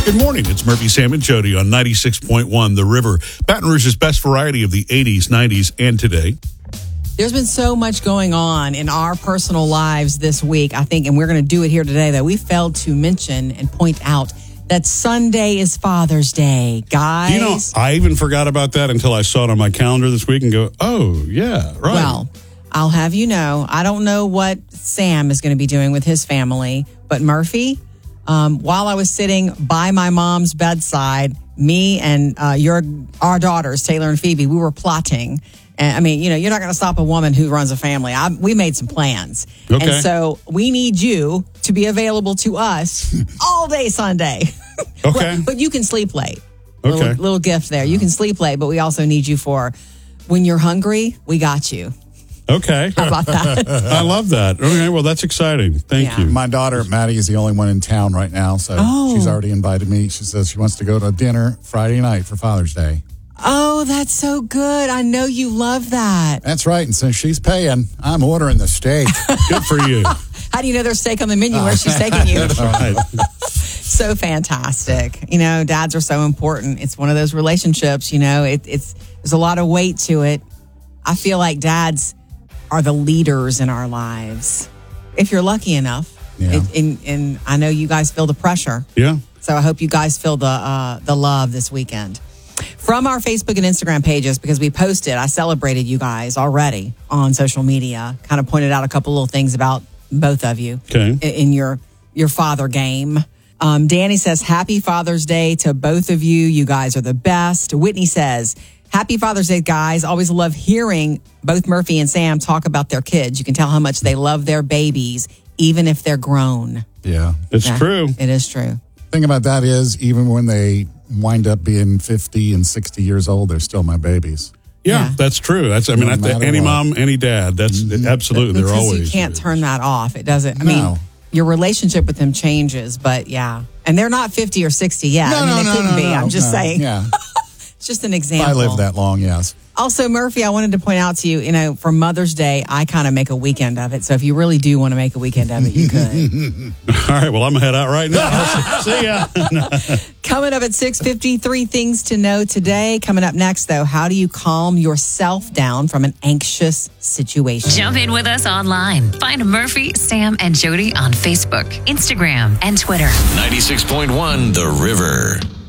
Good morning. It's Murphy, Sam, and Jody on 96.1 The River. Baton Rouge's best variety of the 80s, 90s, and today. There's been so much going on in our personal lives this week, I think, and we're going to do it here today, that we failed to mention and point out that Sunday is Father's Day, guys. You know, I even forgot about that until I saw it on my calendar this week and go, oh, yeah, right. Well, I'll have you know, I don't know what Sam is going to be doing with his family, but Murphy, while I was sitting by my mom's bedside, me and our daughters, Taylor and Phoebe, we were plotting. And I mean, you know, you're not going to stop a woman who runs a family. We made some plans. Okay. And so we need you to be available to us all day Sunday. Okay. But you can sleep late. Okay. Little gift there. You can sleep late, but we also need you for when you're hungry, we got you. Okay. How about that? I love that. Okay, well, that's exciting. Thank Yeah. you. My daughter, Maddie, is the only one in town right now, so she's already invited me. She says she wants to go to dinner Friday night for Father's Day. Oh, that's so good. I know you love that. That's right, and since she's paying, I'm ordering the steak. Good for you. How do you know there's steak on the menu? Where's she taking you? That's right. So fantastic. You know, dads are so important. It's one of those relationships, you know, there's a lot of weight to it. I feel like dads are the leaders in our lives, if you're lucky enough. Yeah. And I know you guys feel the pressure. Yeah. So I hope you guys feel the love this weekend. From our Facebook and Instagram pages, because we posted, I celebrated you guys already on social media, kind of pointed out a couple little things about both of you in your father game. Danny says, happy Father's Day to both of you. You guys are the best. Whitney says, happy Father's Day, guys. Always love hearing both Murphy and Sam talk about their kids. You can tell how much they love their babies, even if they're grown. Yeah. It's true. It is true. Thing about that is, even when they wind up being 50 and 60 years old, they're still my babies. Yeah, Yeah. that's true. That's No matter any what. mom, any dad. That's absolutely. They're Because always. you can't turn that off. It doesn't. I No. mean, your relationship with them changes, but yeah. And they're not 50 or 60 yet. I mean, they couldn't be. I'm just saying. Yeah. It's just an If example. I live that long, yes. Also, Murphy, I wanted to point out to you, you know, for Mother's Day, I kind of make a weekend of it. So if you really do want to make a weekend of it, you could. All right. Well, I'm going to head out right now. See ya. Coming up at 6:53, things to know today. Coming up next, though, how do you calm yourself down from an anxious situation? Jump in with us online. Find Murphy, Sam, and Jody on Facebook, Instagram, and Twitter. 96.1 The River.